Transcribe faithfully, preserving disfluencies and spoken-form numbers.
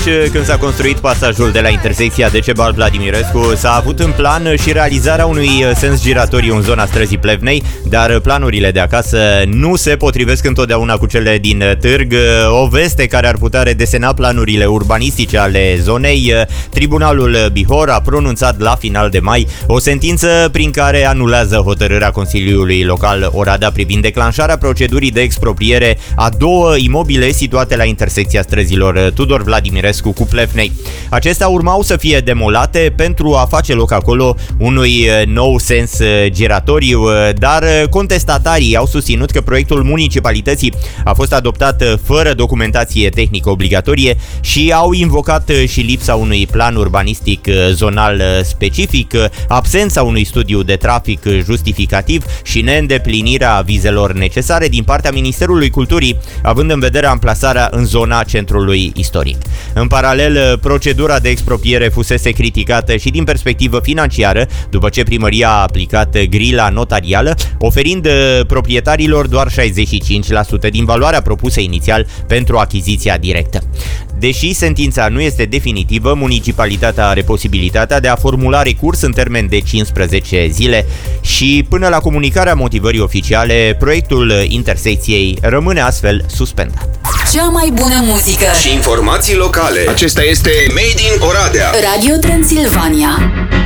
când s-a construit pasajul de la intersecția Decebal Vladimirescu, s-a avut în plan și realizarea unui sens giratoriu în zona străzii Plevnei, dar planurile de acasă nu se potrivesc întotdeauna cu cele din târg. O veste care ar putea redesena planurile urbanistice ale zonei. Tribunalul Bihor a pronunțat la final de mai o sentință prin care anulează hotărârea Consiliului Local Oradea privind declanșarea procedurii de expropriere a două imobile situate la intersecția străzilor Tudor Vladimirescu cu Plevnei. Acestea urmau să fie demolate pentru a face loc acolo unui nou sens giratoriu, dar contestatarii au susținut că proiectul municipalității a fost adoptat fără documentație tehnică obligatorie și au invocat și lipsa unui plan urbanistic zonal specific, absența unui studiu de trafic justificativ și neîndeplinirea vizelor necesare din partea Ministerului Culturii, având în vedere amplasarea în zona centrului istoric. În paralel, procedura de expropriere fusese criticată și din perspectivă financiară, după ce primăria a aplicat grila notarială, oferind proprietarilor doar șaizeci și cinci la sută din valoarea propusă inițial pentru achiziția directă. Deși sentința nu este definitivă, municipalitatea are posibilitatea de a formula recurs în termen de cincisprezece zile și până la comunicarea motivării oficiale, proiectul intersecției rămâne astfel suspendat. Cea mai bună muzică și informații locale. Acesta este Made in Oradea. Radio Transilvania.